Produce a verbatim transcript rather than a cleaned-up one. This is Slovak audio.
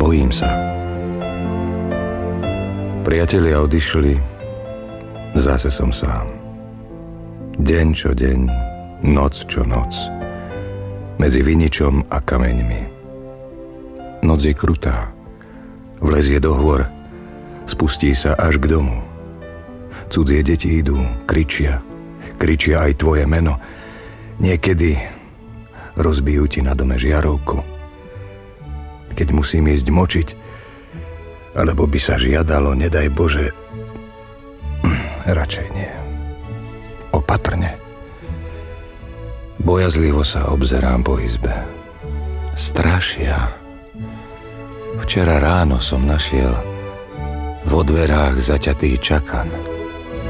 Bojím sa. Priatelia odišli, zase som sám. Deň čo deň, noc čo noc, medzi viničom a kameňmi. Noc je krutá, vlezie do hôr, spustí sa až k domu. Cudzie deti idú, kričia, kričia aj tvoje meno. Niekedy rozbijú ti na dome žiarovku. Keď musím ísť močiť, alebo by sa žiadalo, nedaj Bože, radšej nie. Opatrne. Bojazlivo sa obzerám po izbe. Strašia. Včera ráno som našiel vo dverách zaťatý čakan.